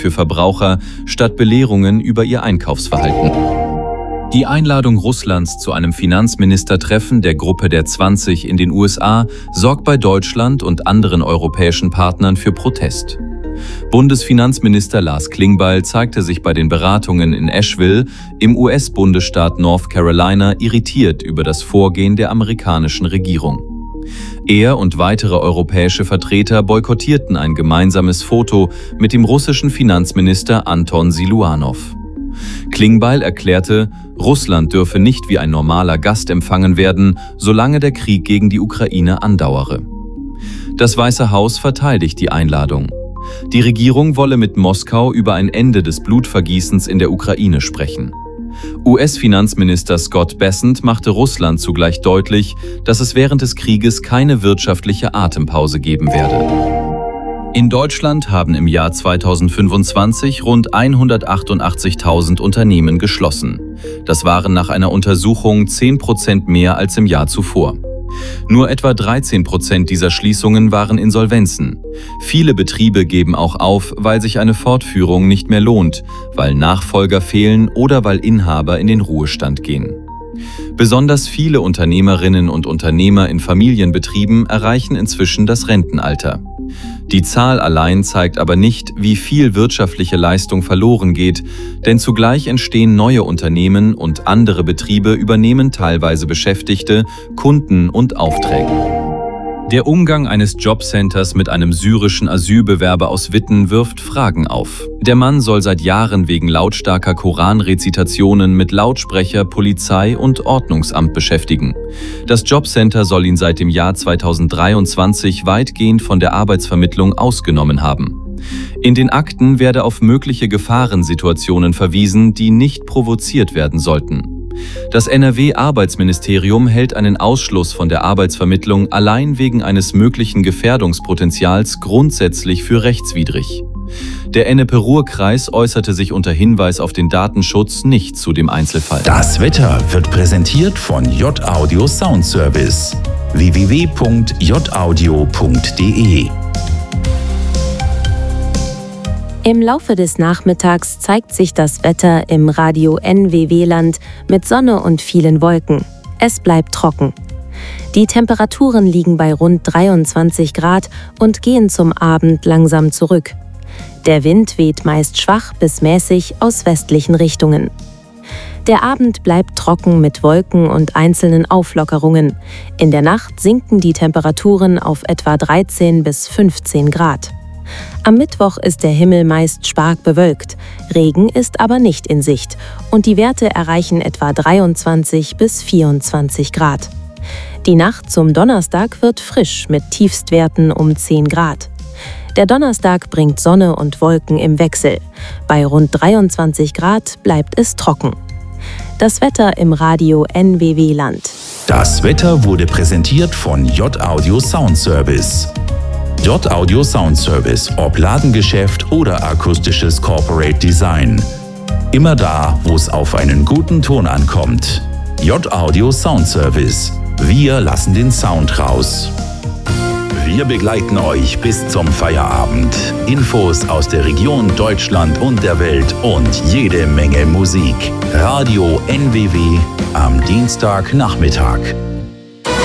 für Verbraucher statt Belehrungen über ihr Einkaufsverhalten. Die Einladung Russlands zu einem Finanzministertreffen der Gruppe der 20 in den USA sorgt bei Deutschland und anderen europäischen Partnern für Protest. Bundesfinanzminister Lars Klingbeil zeigte sich bei den Beratungen in Asheville im US-Bundesstaat North Carolina irritiert über das Vorgehen der amerikanischen Regierung. Er und weitere europäische Vertreter boykottierten ein gemeinsames Foto mit dem russischen Finanzminister Anton Siluanow. Klingbeil erklärte, Russland dürfe nicht wie ein normaler Gast empfangen werden, solange der Krieg gegen die Ukraine andauere. Das Weiße Haus verteidigt die Einladung. Die Regierung wolle mit Moskau über ein Ende des Blutvergießens in der Ukraine sprechen. US-Finanzminister Scott Bessent machte Russland zugleich deutlich, dass es während des Krieges keine wirtschaftliche Atempause geben werde. In Deutschland haben im Jahr 2025 rund 188.000 Unternehmen geschlossen. Das waren nach einer Untersuchung 10% mehr als im Jahr zuvor. Nur etwa 13% dieser Schließungen waren Insolvenzen. Viele Betriebe geben auch auf, weil sich eine Fortführung nicht mehr lohnt, weil Nachfolger fehlen oder weil Inhaber in den Ruhestand gehen. Besonders viele Unternehmerinnen und Unternehmer in Familienbetrieben erreichen inzwischen das Rentenalter. Die Zahl allein zeigt aber nicht, wie viel wirtschaftliche Leistung verloren geht, denn zugleich entstehen neue Unternehmen und andere Betriebe übernehmen teilweise Beschäftigte, Kunden und Aufträge. Der Umgang eines Jobcenters mit einem syrischen Asylbewerber aus Witten wirft Fragen auf. Der Mann soll seit Jahren wegen lautstarker Koranrezitationen mit Lautsprecher, Polizei und Ordnungsamt beschäftigen. Das Jobcenter soll ihn seit dem Jahr 2023 weitgehend von der Arbeitsvermittlung ausgenommen haben. In den Akten werde auf mögliche Gefahrensituationen verwiesen, die nicht provoziert werden sollten. Das NRW-Arbeitsministerium hält einen Ausschluss von der Arbeitsvermittlung allein wegen eines möglichen Gefährdungspotenzials grundsätzlich für rechtswidrig. Der Ennepe-Ruhr-Kreis äußerte sich unter Hinweis auf den Datenschutz nicht zu dem Einzelfall. Das Wetter wird präsentiert von J-Audio Soundservice. www.jaudio.de. Im Laufe des Nachmittags zeigt sich das Wetter im Radio NWW-Land mit Sonne und vielen Wolken. Es bleibt trocken. Die Temperaturen liegen bei rund 23 Grad und gehen zum Abend langsam zurück. Der Wind weht meist schwach bis mäßig aus westlichen Richtungen. Der Abend bleibt trocken mit Wolken und einzelnen Auflockerungen. In der Nacht sinken die Temperaturen auf etwa 13 bis 15 Grad. Am Mittwoch ist der Himmel meist stark bewölkt, Regen ist aber nicht in Sicht und die Werte erreichen etwa 23 bis 24 Grad. Die Nacht zum Donnerstag wird frisch mit Tiefstwerten um 10 Grad. Der Donnerstag bringt Sonne und Wolken im Wechsel. Bei rund 23 Grad bleibt es trocken. Das Wetter im Radio NWW Land. Das Wetter wurde präsentiert von J-Audio Soundservice. J-Audio Soundservice, ob Ladengeschäft oder akustisches Corporate Design. Immer da, wo es auf einen guten Ton ankommt. J-Audio Soundservice. Wir lassen den Sound raus. Wir begleiten euch bis zum Feierabend. Infos aus der Region Deutschland und der Welt und jede Menge Musik. Radio NWW am Dienstagnachmittag.